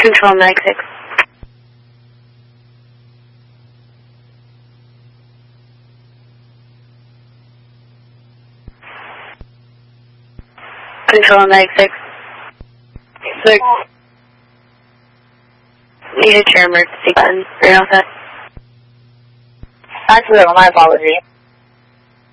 Control 96. Control 96. 6. Need a chair emergency button. Right off that. Accidental, my apology.